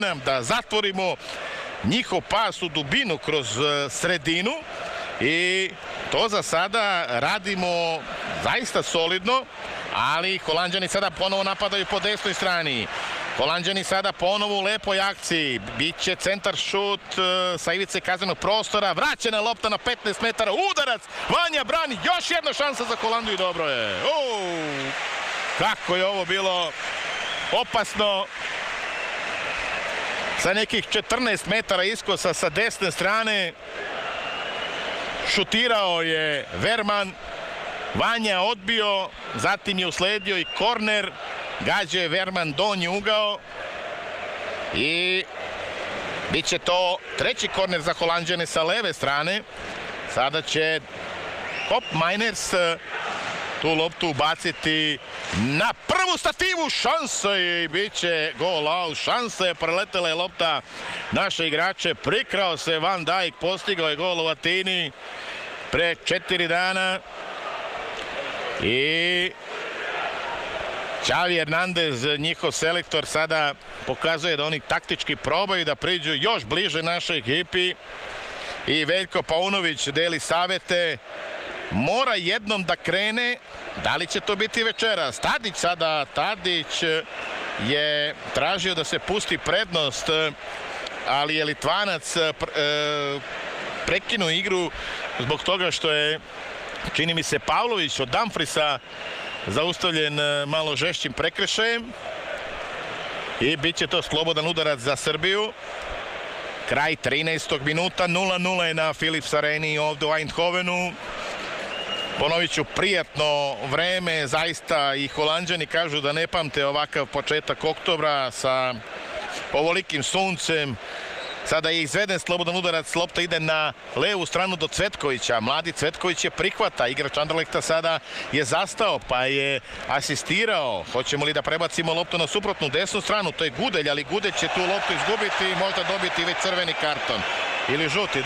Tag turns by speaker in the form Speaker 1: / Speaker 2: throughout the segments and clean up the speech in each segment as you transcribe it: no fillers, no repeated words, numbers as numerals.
Speaker 1: da zatvorimo njihov pas u dubinu kroz sredinu i to za sada radimo zaista solidno, ali Holanđani sada ponovo napadaju po desnoj strani. Holanđani sada ponovo u lepoj akciji, biće centar šut sa ivice kaznenog prostora, vraćena lopta na 15 metara, udarac, Vanja brani, još jedna šansa za Holandiju i dobro je. Kako je ovo bilo opasno. Sa nekih 14 metara iskosa sa desne strane šutirao je Verman, Vanja odbio, zatim je usledio i korner, gađao je Verman donji ugao i bit će to treći korner za Holanđane sa leve strane. Sada će Koopmeiners tu loptu ubaciti na prvu stativu, šansa i bit će gol out, šansa je, preletela je lopta naše igrače, prikrao se Van Dijk, postigao je gol u Atini pre 4 dana i Xavi Hernandez, njihov selektor, sada pokazuje da oni taktički probaju da priđu još bliže našoj ekipi i Veljko Paunović deli savete, mora jednom da krene, da li će to biti večeras? Tadić je tražio da se pusti prednost, ali je Litvanac prekinuo igru zbog toga što je, čini mi se, Pavlović od Dumfriesa zaustavljen malo žešćim prekršajem i bit će to slobodan udarac za Srbiju. Kraj 13. minuta, 0-0 je na Philips Areni ovde u Eindhovenu. Ponovit ću, prijatno vreme, zaista i Holanđani kažu da ne pamte ovakav početak oktobra sa ovolikim suncem. Sada je izveden slobodan udarac, lopta ide na levu stranu do Cvetkovića, mladi Cvetković je prihvata, igrač Anderlechta sada je zastao pa je asistirao. Hoćemo li da prebacimo loptu na suprotnu desnu stranu, to je Gudelj, ali Gudelj će tu loptu izgubiti i možda dobiti već crveni karton ili žuti.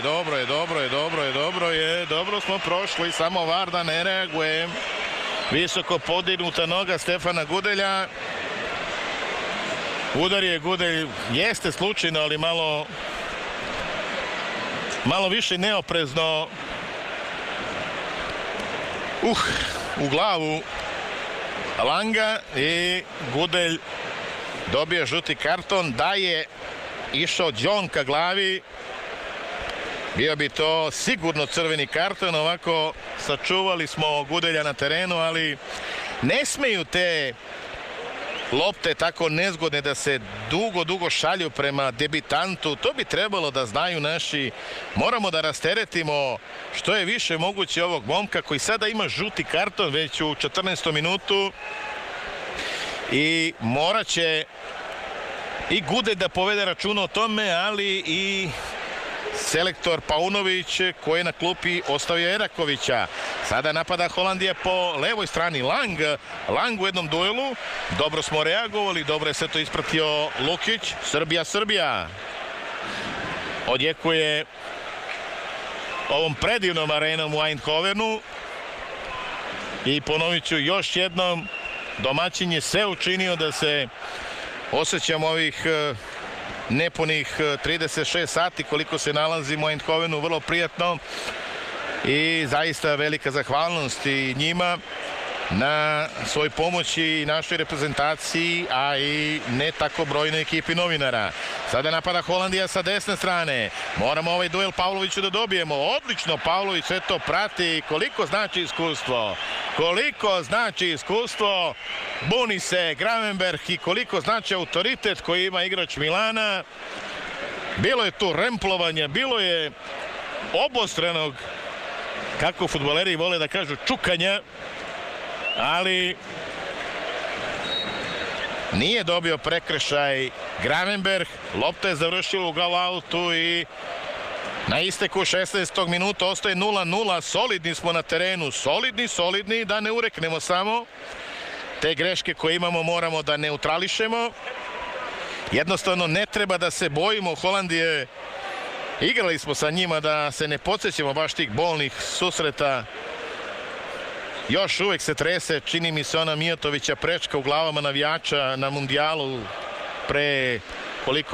Speaker 1: Dobro smo prošli, samo VAR da ne reaguje. Visoko podignuta noga Stefana Gudelja. Udar je Gudelj, jeste slučajno, ali malo više neoprezno u glavu Langa i Gudelj dobije žuti karton. Da je išao Đon ka glavi, bio bi to sigurno crveni karton. Ovako sačuvali smo Gudelja na terenu, ali ne smeju te lopte tako nezgodne da se dugo šalju prema debitantu. To bi trebalo da znaju naši. Moramo da rasteretimo što je više moguće ovog momka koji sada ima žuti karton već u 14. minutu i morat će i Gudelj da povede računa o tome, ali i selektor Paunović koji je na klupi ostavio Erakovića. Sada napada Holandija po levoj strani. Lang u jednom duelu. Dobro smo reagovali, dobro je sve to ispratio Lukić. Srbija odjekuje ovom predivnom arenom u Eindhovenu i ponovit ću još jednom, domaćin je sve učinio da se osjećamo ovih nepunih 36 sati koliko se nalazimo u Eindhovenu, vrlo prijatno i zaista velika zahvalnost i njima na svoj pomoći našoj reprezentaciji, a i ne tako brojnoj ekipi novinara. Sada napada Holandija sa desne strane. Moramo ovaj duel Pavloviću da dobijemo. Odlično Pavlović sve to prati. Koliko znači iskustvo. Buni se Gravenberg i koliko znači autoritet koji ima igrač Milana. Bilo je tu remplovanja, bilo je obostranog, kako fudbaleri vole da kažu, čukanja, ali nije dobio prekršaj Gravenberg. Lopta je završila u goal-outu i na isteku 16. minuta ostaje 0-0. Solidni smo na terenu, solidni, da ne ureknemo samo. Te greške koje imamo moramo da neutrališemo. Jednostavno ne treba da se bojimo Holandije. Igrali smo sa njima, da se ne podsjećamo baš tih bolnih susreta. Još uvek se trese, čini mi se, ona Mijatovića prečka u glavama navijača na mundijalu pre Koliko?